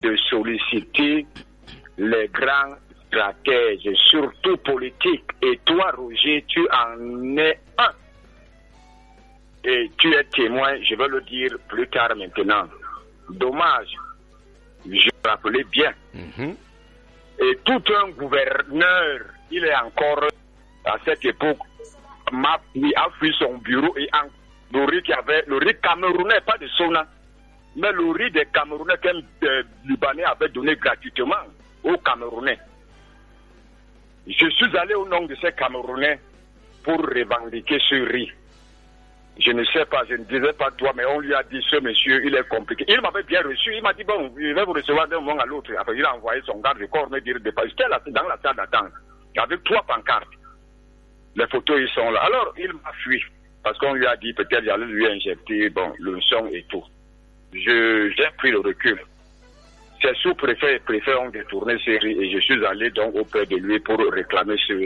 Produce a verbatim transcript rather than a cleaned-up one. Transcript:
de solliciter les grands stratèges, surtout politiques. Et toi, Roger, tu en es un. Et tu es témoin, je vais le dire plus tard maintenant. Dommage, je me rappelais bien. Mm-hmm. Et tout un gouverneur, il est encore à cette époque, m'a, il a fui son bureau et en, le riz qui avait, le riz camerounais, pas de Sona, mais le riz des Camerounais qu'un euh, Libanais avait donné gratuitement aux Camerounais. Je suis allé au nom de ces Camerounais pour revendiquer ce riz. Je ne sais pas, je ne disais pas toi, mais on lui a dit, ce monsieur, il est compliqué. Il m'avait bien reçu, il m'a dit, bon, il va vous recevoir d'un moment à l'autre. Après, il a envoyé son garde de corps me dire, j'étais là, dans la salle d'attente, avec trois pancartes. Les photos, ils sont là. Alors, il m'a fui, parce qu'on lui a dit, peut-être, il allait lui injecter, bon, le sang et tout. Je, j'ai pris le recul. Ses sous-préfets et préfets ont détourné ce riz et je suis allé donc auprès de lui pour réclamer ce riz.